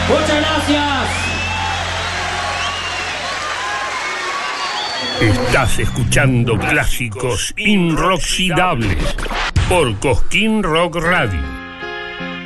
Muchas gracias. Estás escuchando clásicos inoxidables por Cosquín Rock Radio.